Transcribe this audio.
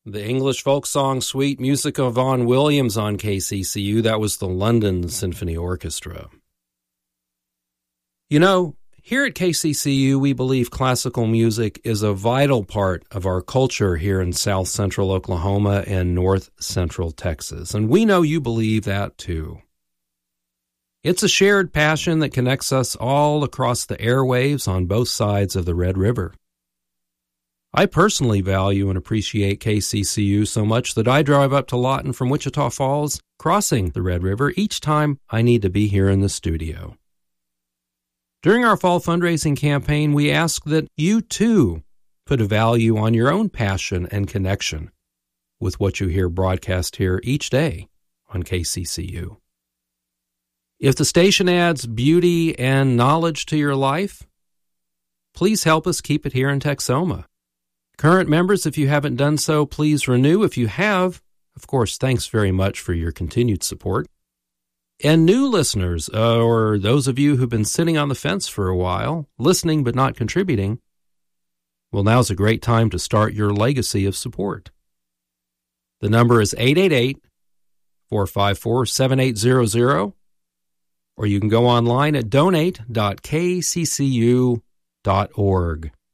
The English folk song Sweet Music of Vaughan Williams on KCCU. That was the London Symphony Orchestra. You know, here at KCCU, we believe classical music is a vital part of our culture here in South Central Oklahoma and North Central Texas. And we know you believe that too. It's a shared passion that connects us all across the airwaves on both sides of the Red River. I personally value and appreciate KCCU so much that I drive up to Lawton from Wichita Falls, crossing the Red River each time I need to be here in the studio. During our fall fundraising campaign, we ask that you too put a value on your own passion and connection with what you hear broadcast here each day on KCCU. If the station adds beauty and knowledge to your life, please help us keep it here in Texoma. Current members, if you haven't done so, please renew. If you have, of course, thanks very much for your continued support. And new listeners, or those of you who've been sitting on the fence for a while, listening but not contributing, well, now's a great time to start your legacy of support. The number is 888-454-7800, or you can go online at donate.kccu.org.